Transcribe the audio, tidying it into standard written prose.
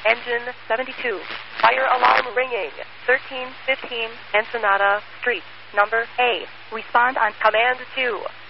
Engine 72. Fire alarm ringing. 1315 Ensenada Street. Number A. Respond on Command 2.